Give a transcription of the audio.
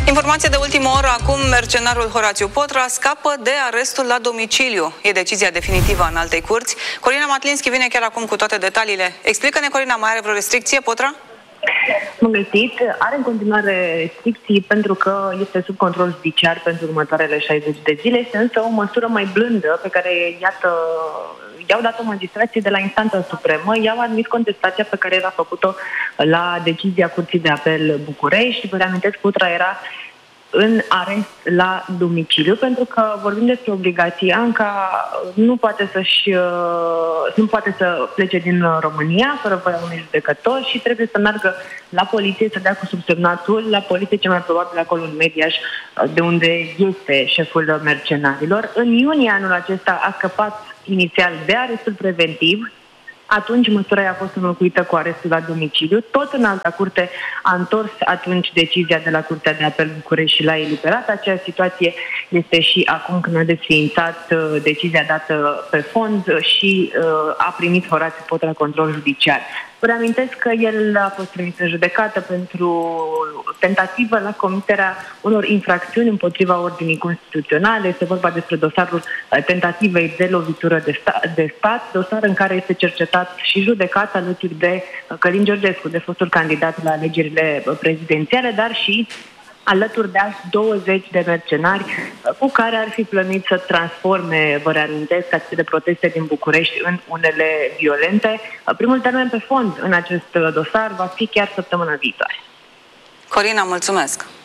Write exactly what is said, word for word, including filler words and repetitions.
Informație de ultimă oră, acum mercenarul Horațiu Potra scapă de arestul la domiciliu. E decizia definitivă a Înaltei Curți. Corina Matlinski vine chiar acum cu toate detaliile. Explică-ne, Corina, mai are vreo restricție, Potra? Bun găsit. Are în continuare restricții pentru că este sub control judiciar pentru următoarele șaizeci de zile. Este însă o măsură mai blândă pe care, iată, i-au dat-o magistrații de la instanța supremă. I-au admis contestația pe care era făcut-o la decizia Curții de Apel București. Vă reamintesc, Potra era în arest la domiciliu, pentru că vorbim despre obligații. Anca nu poate să-și, nu poate să plece din România fără voia unui judecător și trebuie să meargă la poliție, să dea cu subsemnatul la poliție, cel mai probabil acolo în Mediaș, de unde este șeful mercenarilor. În iunie anul acesta a scăpat inițial de arestul preventiv. Atunci măsura a fost înlocuită cu arestul la domiciliu. Tot în alta curte a întors atunci decizia de la Curtea de Apel București și l-a eliberat. Aceeași situație este și acum când a desființat uh, decizia dată pe fond și uh, a primit Horațiu Potra control judiciar. Vă reamintesc că el a fost trimis în judecată pentru tentativă la comiterea unor infracțiuni împotriva ordinii constituționale. Este vorba despre dosarul tentativei de lovitură de, sta- de stat, dosar în care este cercetat și judecat alături de Călin Georgescu, de fostul candidat la alegerile prezidențiale, dar și alături de alți douăzeci de mercenari cu care ar fi plănuit să transforme, vă reamintesc, aceste proteste din București în unele violente. Primul termen pe fond în acest dosar va fi chiar săptămâna viitoare. Corina, mulțumesc!